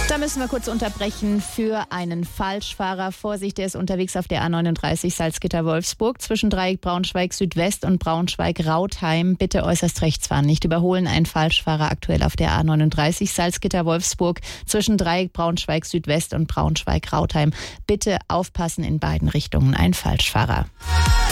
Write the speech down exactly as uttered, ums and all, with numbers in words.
Da müssen wir kurz unterbrechen für einen Falschfahrer. Vorsicht, der ist unterwegs auf der A neununddreißig Salzgitter-Wolfsburg zwischen Dreieck Braunschweig Südwest und Braunschweig-Rautheim. Bitte äußerst rechts fahren, nicht überholen. Ein Falschfahrer aktuell auf der A neununddreißig Salzgitter-Wolfsburg zwischen Dreieck Braunschweig Südwest und Braunschweig-Rautheim. Bitte aufpassen in beiden Richtungen. Ein Falschfahrer.